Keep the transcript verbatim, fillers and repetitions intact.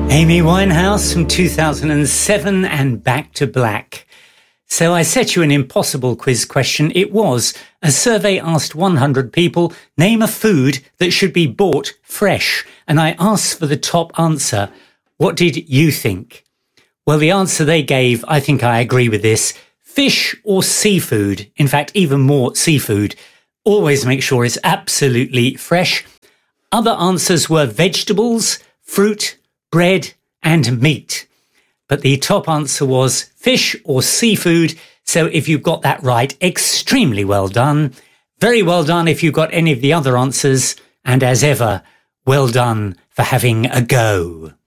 Amy Winehouse from two thousand seven and Back to Black. So I set you an impossible quiz question. It was, a survey asked one hundred people, name a food that should be bought fresh. And I asked for the top answer. What did you think? Well, the answer they gave, I think I agree with this. Fish or seafood. In fact, even more seafood. Always make sure it's absolutely fresh. Other answers were vegetables, fruit, bread and meat. But the top answer was fish or seafood. So if you got that right, extremely well done. Very well done if you got any of the other answers. And as ever, well done for having a go.